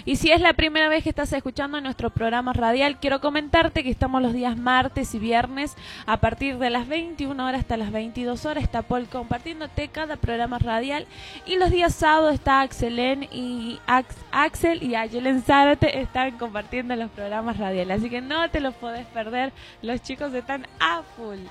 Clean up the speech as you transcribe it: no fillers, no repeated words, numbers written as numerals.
Y si es la primera vez que estás escuchando nuestro programa radial, quiero comentarte que estamos los días martes y viernes a partir de las 21 horas hasta las 22 horas. Está Paul compartiéndote cada programa radial. Y los días sábados está Axel y Ayelen Zárate están compartiendo los programas radiales. Así que no te los podés perder. Los chicos están a full.